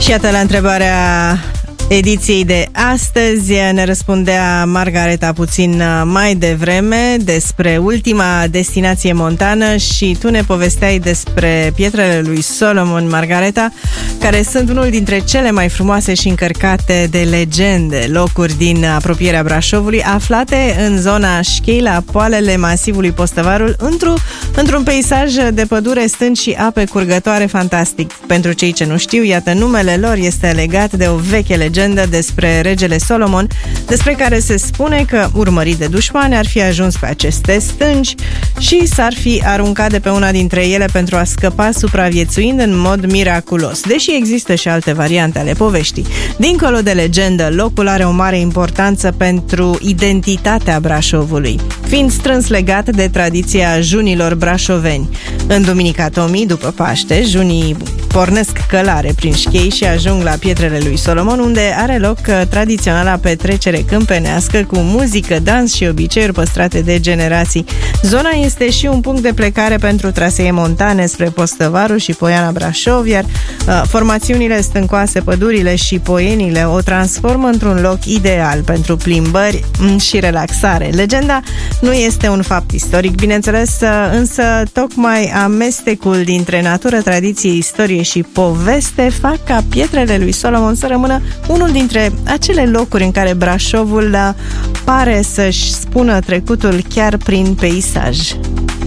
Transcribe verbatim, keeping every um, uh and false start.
Și iată, la întrebarea ediției de astăzi ne răspundea Margareta puțin mai devreme despre ultima destinație montană și tu ne povesteai despre Pietrele lui Solomon, Margareta, care sunt unul dintre cele mai frumoase și încărcate de legende locuri din apropierea Brașovului, aflate în zona Șchei, la poalele masivului Postăvarul, într-un, într-un peisaj de pădure, stânci și ape curgătoare fantastic. Pentru cei ce nu știu, iată, numele lor este legat de o veche legendă despre regele Solomon, despre care se spune că, urmărit de dușmani, ar fi ajuns pe aceste stânci și s-ar fi aruncat de pe una dintre ele pentru a scăpa, supraviețuind în mod miraculos. Deși există și alte variante ale poveștii. Dincolo de legendă, locul are o mare importanță pentru identitatea Brașovului, fiind strâns legat de tradiția junilor brașoveni. În Duminica Tomii, după Paște, junii pornesc călare prin Șchei și ajung la Pietrele lui Solomon, unde are loc tradiționala petrecere câmpenească cu muzică, dans și obiceiuri păstrate de generații. Zona este și un punct de plecare pentru trasee montane spre Postăvarul și Poiana Brașov, iar uh, formațiunile stâncoase, pădurile și poienile o transformă într-un loc ideal pentru plimbări și relaxare. Legenda nu este un fapt istoric, bineînțeles, însă tocmai amestecul dintre natură, tradiție, istorie și poveste fac ca Pietrele lui Solomon să rămână unul dintre acele locuri în care Brașovul pare să-și spună trecutul chiar prin peisaj.